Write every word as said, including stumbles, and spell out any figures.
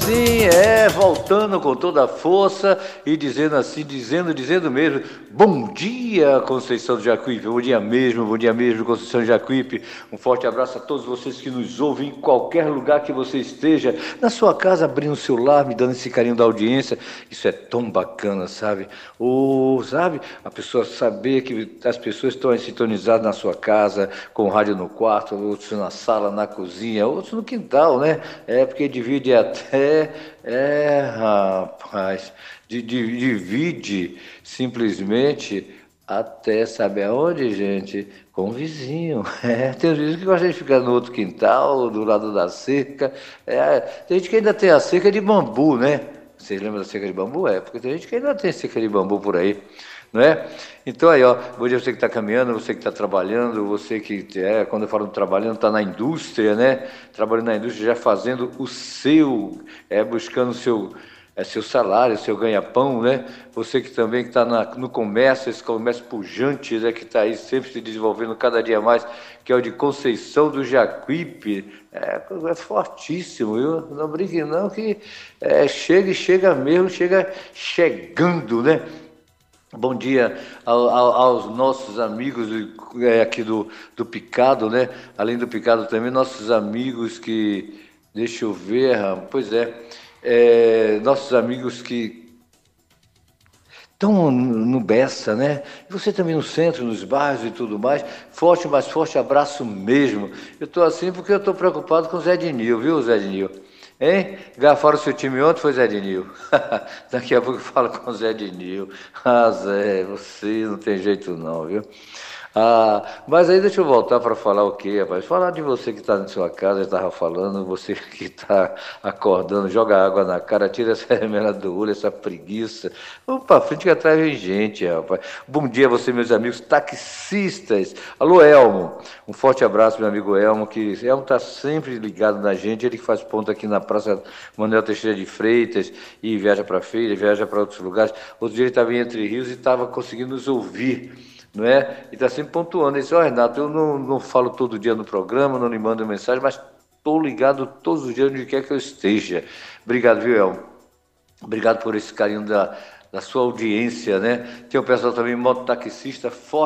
sim, é, voltando com toda a força e dizendo assim, dizendo, dizendo mesmo, bom dia, Conceição do Jacuípe, bom dia mesmo, bom dia mesmo, Conceição do Jacuípe. Um forte abraço a todos vocês que nos ouvem em qualquer lugar que você esteja, na sua casa, abrindo o celular, me dando esse carinho da audiência. Isso é tão bacana, sabe? Ou, sabe, a pessoa saber que as pessoas estão sintonizadas na sua casa, com o rádio no quarto, outros na sala, na cozinha, outros no quintal, né? É porque divide até, é, rapaz, di- di- divide simplesmente até, sabe aonde, gente? Com o vizinho. É, tem uns vizinhos que gostam de ficar no outro quintal, do lado da cerca. É, tem gente que ainda tem a cerca de bambu, né? Vocês lembram da cerca de bambu? É, porque tem gente que ainda tem cerca de bambu por aí, não é? Então aí, ó, bom dia você que está caminhando, você que está trabalhando, você que, é, quando eu falo trabalhando, está na indústria, né? Trabalhando na indústria, já fazendo o seu, é, buscando o seu, é, seu salário, seu ganha-pão, né? Você que também está no comércio, esse comércio pujante, né? Que está aí sempre se desenvolvendo cada dia mais, que é o de Conceição do Jacuípe, é, é fortíssimo, viu? Não brinque não, que é, chega e chega mesmo, chega chegando, né? Bom dia ao- ao- aos nossos amigos é, aqui do, do Picado, né? Além do Picado também, nossos amigos que, deixa eu ver, ah, pois é, é, nossos amigos que estão no Bessa, né? E você também no centro, nos bairros e tudo mais. Forte, mas forte abraço mesmo. Eu estou assim porque eu estou preocupado com o Zé Dinil, viu, Zé Dinil? Hein? Garfaram o seu time ontem, foi Zé Dinil? Daqui a pouco eu falo com o Zé Dinil. Ah, Zé, você não tem jeito não, viu? Ah, mas aí deixa eu voltar para falar o quê, rapaz? Falar de você que está na sua casa, eu estava falando, você que está acordando, joga água na cara, tira essa remela do olho, essa preguiça. Vamos para frente que atrás vem gente, rapaz. Bom dia a você, meus amigos taxistas. Alô, Elmo. Um forte abraço, meu amigo Elmo, que Elmo está sempre ligado na gente, ele que faz ponto aqui na Praça Manuel Teixeira de Freitas e viaja para feira, viaja para outros lugares. Outro dia ele estava em Entre Rios e estava conseguindo nos ouvir, não é? E está sempre pontuando. Ele disse, ó, Renato, eu não, não falo todo dia no programa, não lhe mando mensagem, mas estou ligado todos os dias onde quer que eu esteja. Obrigado, viu, Elmo? Obrigado por esse carinho da, da sua audiência, né? Tem o pessoal também, mototaxista, forte.